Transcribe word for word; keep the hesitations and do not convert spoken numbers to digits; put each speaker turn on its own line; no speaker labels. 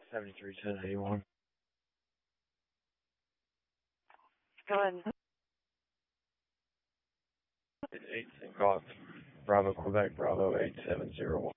seventy-three ten eighty-one.
Go ahead.
It's eight Golf Bravo Quebec Bravo eight seven zero one.